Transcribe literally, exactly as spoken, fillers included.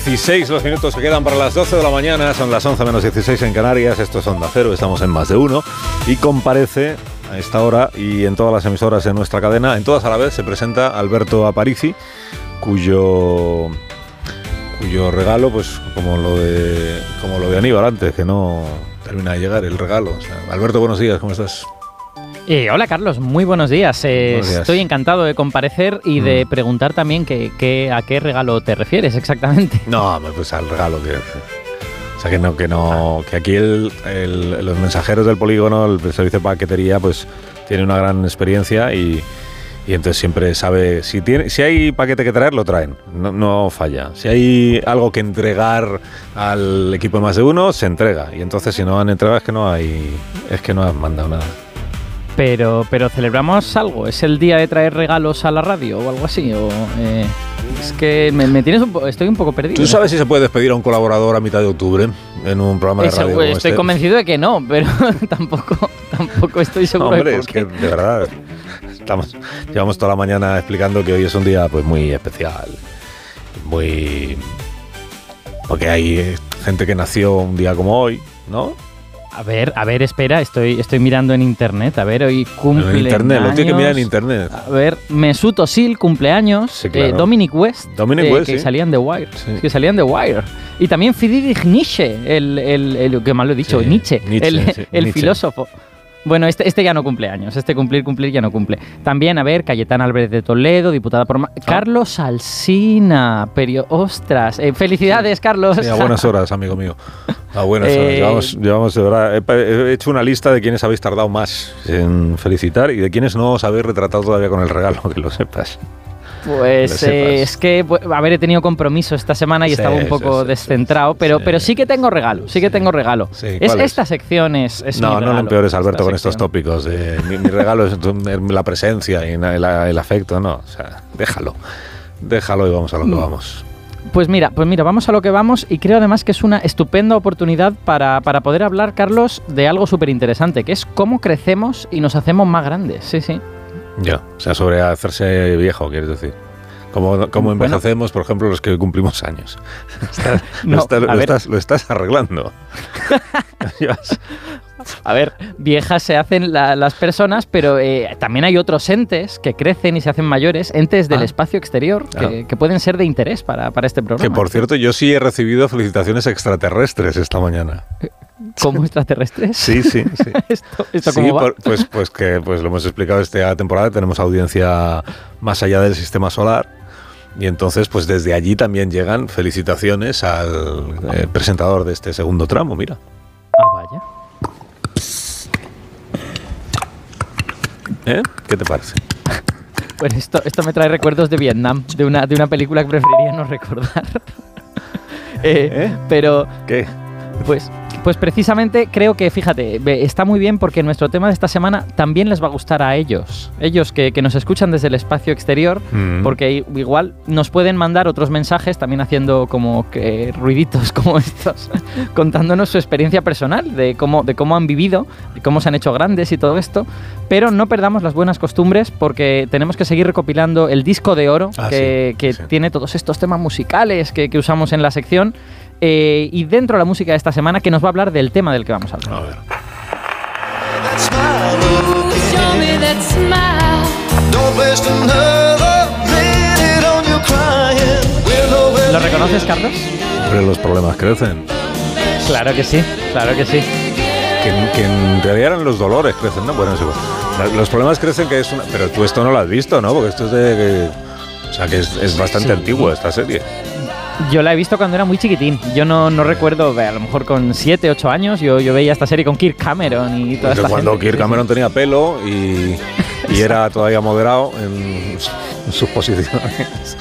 dieciséis los minutos que quedan para las doce de la mañana, son las once menos dieciséis en Canarias, esto es Onda Cero, estamos en Más de Uno y comparece a esta hora y en todas las emisoras de nuestra cadena, en todas a la vez, se presenta Alberto Aparici, cuyo cuyo regalo, pues como lo de como lo de Aníbal antes, que no termina de llegar el regalo. O sea, Alberto, buenos días, ¿cómo estás? Eh, hola Carlos, muy buenos días. Eh, buenos días. Estoy encantado de comparecer y mm. de preguntar también que, que, a qué regalo te refieres exactamente. No, pues al regalo que... O sea, que no, que no, que aquí el, el, los mensajeros del polígono, el servicio de paquetería, pues tiene una gran experiencia y, y entonces siempre sabe, si tiene, si hay paquete que traer, lo traen, no, no falla. Si hay algo que entregar al equipo de Más de Uno, se entrega. Y entonces si no han entregado es que no hay, es que no han mandado nada. Pero, pero celebramos algo, ¿es el día de traer regalos a la radio o algo así? O, eh, es que me, me tienes un po- estoy un poco perdido. ¿Tú sabes si se puede despedir a un colaborador a mitad de octubre en un programa de Eso, radio? Pues, como estoy este? convencido de que no, pero tampoco, tampoco estoy seguro. No, hombre, de es que de verdad, estamos, llevamos toda la mañana explicando que hoy es un día pues muy especial, muy... porque hay gente que nació un día como hoy, ¿no? A ver, a ver, espera, estoy, estoy mirando en internet, a ver, hoy cumple en internet, años, lo tiene que mirar en internet. A ver, Mesut Özil cumpleaños, sí, claro. eh, Dominic West, Dominic eh, West, que sí. salían de Wire, Sí. que salían de Wire, y también Friedrich Nietzsche, el, el, el que mal lo he dicho, Sí, Nietzsche, Nietzsche, el, sí, el Nietzsche. filósofo. Bueno, este, este ya no cumple años, este cumplir, cumplir ya no cumple. También, a ver, Cayetana Álvarez de Toledo, diputada por... Ma- ah. Carlos Alsina, perio... ¡Ostras! Eh, ¡Felicidades, sí. Carlos! Sí, a buenas horas, amigo mío. A buenas Eh, horas. Llevamos, llevamos de verdad, he, he hecho una lista de quienes habéis tardado más en felicitar y de quienes no os habéis retratado todavía con el regalo, que lo sepas. Pues eh, es que, a ver, he tenido compromiso esta semana y sí, estaba un poco sí, sí, descentrado, sí, pero, sí. pero sí que tengo regalo, sí que Sí. tengo regalo. Sí, es, ¿cuál es? Esta sección es, es No, mi no regalo. lo empeores, Alberto, Esta con estos sección. tópicos. De, mi, mi regalo es la presencia y la, la, el afecto, no. O sea, déjalo. Déjalo y vamos a lo que vamos. Pues mira, pues mira, vamos a lo que vamos y creo además que es una estupenda oportunidad para, para poder hablar, Carlos, de algo súper interesante, que es cómo crecemos y nos hacemos más grandes. Sí, sí. Ya, o sea, sobre hacerse viejo, quieres decir. Como, como envejecemos, bueno, por ejemplo, los que cumplimos años. Estás, no, lo, está, lo, ver, estás, lo estás arreglando. A ver, viejas se hacen la, las personas, pero eh, también hay otros entes que crecen y se hacen mayores, entes del ah. espacio exterior, que, ah. que pueden ser de interés para, para este programa. Que, por cierto, yo sí he recibido felicitaciones extraterrestres esta mañana. ¿Cómo extraterrestres? Sí, sí, sí. ¿Esto, esto sí, cómo va? Por, pues, pues que pues lo hemos explicado esta temporada, tenemos audiencia más allá del sistema solar. Y entonces, pues desde allí también llegan felicitaciones al eh, presentador de este segundo tramo, mira. Ah, vaya. ¿Eh? ¿Qué te parece? Pues esto, esto me trae recuerdos de Vietnam, de una, de una película que preferiría no recordar. eh, ¿Eh? Pero... ¿Qué? Pues, pues precisamente creo que, fíjate, está muy bien porque nuestro tema de esta semana también les va a gustar a ellos. Ellos que, que nos escuchan desde el espacio exterior, mm. porque igual nos pueden mandar otros mensajes también haciendo como que ruiditos como estos, contándonos su experiencia personal de cómo, de cómo han vivido, de cómo se han hecho grandes y todo esto. Pero no perdamos las buenas costumbres porque tenemos que seguir recopilando el disco de oro ah, que, sí, que sí. tiene todos estos temas musicales que, que usamos en la sección. Eh, y dentro de la música de esta semana, que nos va a hablar del tema del que vamos a hablar. A ver. ¿Lo reconoces, Carlos? Pero los problemas crecen. Claro que sí, claro que sí. Que, que en realidad eran los dolores crecen, ¿no? Bueno, eso, los problemas crecen, que es una... Pero tú esto no lo has visto, ¿no? Porque esto es de... Que, o sea, que es, es bastante sí. antiguo esta serie. Yo la he visto cuando era muy chiquitín. Yo no, no recuerdo, a lo mejor con siete, ocho años, yo, yo veía esta serie con Kirk Cameron y toda esta cuando gente. Kirk Cameron tenía pelo y, y era todavía moderado en, en sus posiciones.